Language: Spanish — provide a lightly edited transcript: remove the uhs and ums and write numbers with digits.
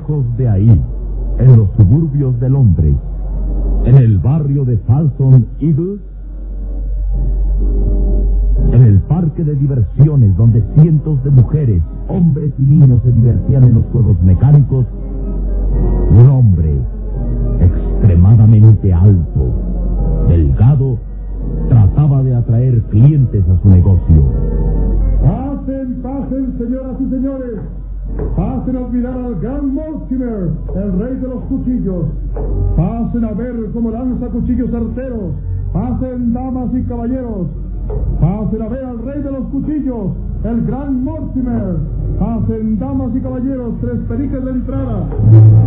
lejos de ahí, en los suburbios de Londres, en el barrio de Falcon Eagles, en el parque de diversiones donde cientos de mujeres, hombres y niños se divertían en los juegos mecánicos, un hombre extremadamente alto, delgado, trataba de atraer clientes a su negocio. Pasen, pasen, señoras y señores. Pasen a admirar al gran Mortimer, el rey de los cuchillos. Pasen a ver cómo lanza cuchillos certeros. Pasen, damas y caballeros. Pasen a ver al rey de los cuchillos, el gran Mortimer. Pasen, damas y caballeros, 3 peniques de entrada.